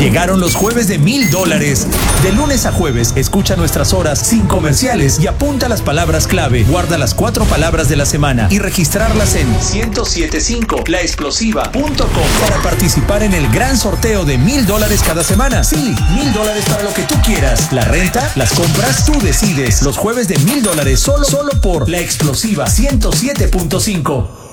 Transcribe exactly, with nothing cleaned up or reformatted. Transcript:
Llegaron los jueves de mil dólares. De lunes a jueves, escucha nuestras horas sin comerciales y apunta las palabras clave. Guarda las cuatro palabras de la semana y registrarlas en ciento siete punto cinco la explosiva punto com para participar en el gran sorteo de mil dólares cada semana. Sí, mil dólares para lo que tú quieras. La renta, las compras, tú decides. Los jueves de mil dólares solo, solo por La Explosiva ciento siete punto cinco.